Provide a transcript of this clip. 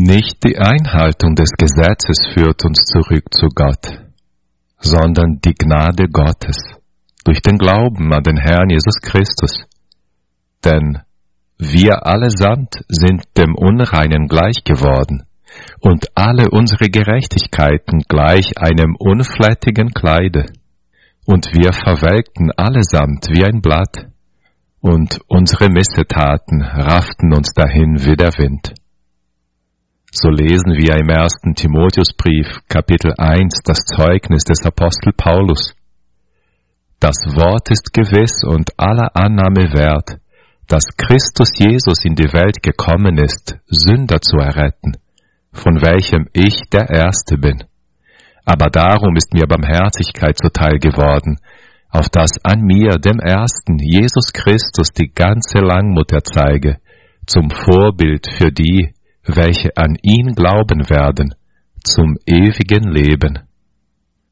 Nicht die Einhaltung des Gesetzes führt uns zurück zu Gott, sondern die Gnade Gottes durch den Glauben an den Herrn Jesus Christus. Denn wir allesamt sind dem Unreinen gleich geworden, und alle unsere Gerechtigkeiten gleich einem unflätigen Kleide. Und wir verwelkten allesamt wie ein Blatt, und unsere Missetaten rafften uns dahin wie der Wind. So lesen wir im 1. Timotheusbrief, Kapitel 1, das Zeugnis des Apostel Paulus. Das Wort ist gewiss und aller Annahme wert, dass Christus Jesus in die Welt gekommen ist, Sünder zu erretten, von welchem ich der Erste bin. Aber darum ist mir Barmherzigkeit zuteil geworden, auf dass an mir, dem Ersten, Jesus Christus die ganze Langmut erzeige, zum Vorbild für die, welche an ihn glauben werden, zum ewigen Leben.